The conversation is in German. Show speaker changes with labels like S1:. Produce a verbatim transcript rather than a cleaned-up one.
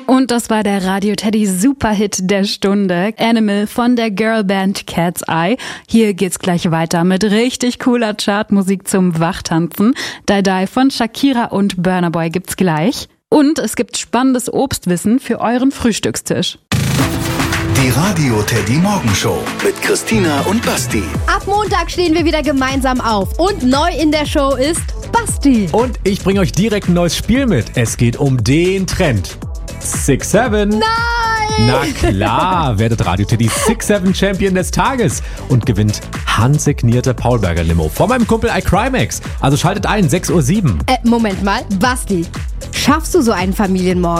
S1: Und das war der Radio Teddy Superhit der Stunde. Animal von der Girlband Cat's Eye. Hier geht's gleich weiter mit richtig cooler Chartmusik zum Wachtanzen. Die Die von Shakira und Burna Boy gibt's gleich. Und es gibt spannendes Obstwissen für euren Frühstückstisch.
S2: Die Radio Teddy Morgenshow mit Christina und Basti.
S3: Ab Montag stehen wir wieder gemeinsam auf. Und neu in der Show ist Basti.
S4: Und ich bringe euch direkt ein neues Spiel mit. Es geht um den Trend. six seven.
S3: Nein!
S4: Na klar, werdet Radio Teddy six seven Champion des Tages und gewinnt handsignierte Paulberger Limo von meinem Kumpel iCrimex. Also schaltet ein, sechs Uhr sieben.
S3: Äh, Moment mal, Basti, schaffst du so einen Familienmorgen?